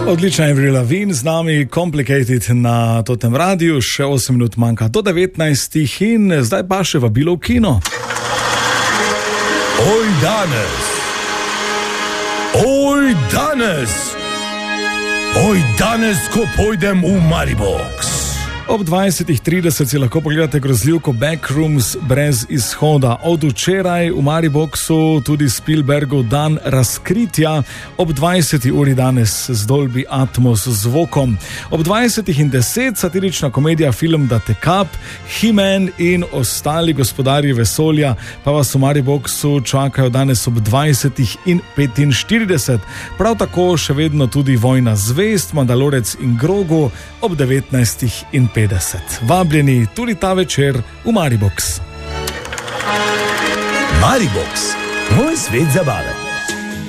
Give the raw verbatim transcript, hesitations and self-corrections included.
Odlična je Avril Lavigne z nami, Complicated na Totem radiju, še osem minut manjka do devetnajstih in zdaj pa še vabilo v kino. Oj danes, oj danes, oj danes, ko pojdem v Maribox. Ob dvajsetih trideset si lahko pogledate grozljivko Backrooms brez izhoda. Od včeraj v Mariboxu tudi Spielbergov dan razkritja ob dvajseti uri danes z Dolby Atmos zvokom. Ob dvajsetih in deset satirična komedija film Da te kap, He-Man in ostali gospodarji vesolja pa vas v Mariboxu čakajo danes ob dvajsetih in petinštirideset. Prav tako še vedno tudi Vojna zvezd, Mandalorec in Grogu ob devetnajstih in petdeset. Vabljeni tudi ta večer v Maribox. Maribox, moj svet zabave.